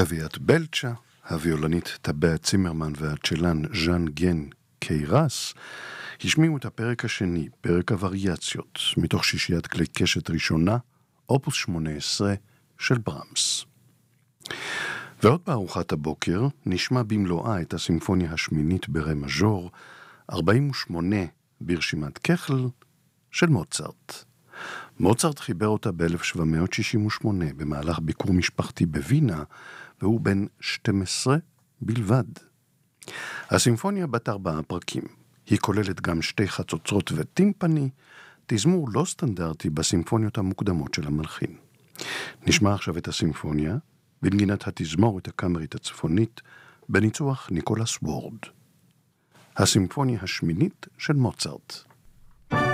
רביעיית בלצ'ה, הוויולנית טבע צימרמן והצ'לן ז'אן גן קיירס, השמיעו את הפרק השני, פרק הווריאציות, מתוך שישיית כלי קשת ראשונה, אופוס 18 של ברמס. ועוד בארוחת הבוקר נשמע במלואה את הסימפוניה השמינית ברה מז'ור, 48 ברשימת כחל של מוצרט. מוצרט חיבר אותה ב-1768 במהלך ביקור משפחתי בווינה, והוא בן 12 בלבד. הסימפוניה בת 4 פרקים. היא כוללת גם 2 חצוצרות וטימפני, תזמור לא סטנדרטי בסימפוניות המוקדמות של המלחין. נשמע עכשיו את הסימפוניה בנגינת התזמורת הקאמרית הצפונית בניצוח ניקולס וורד. הסימפוניה השמינית של מוצרט.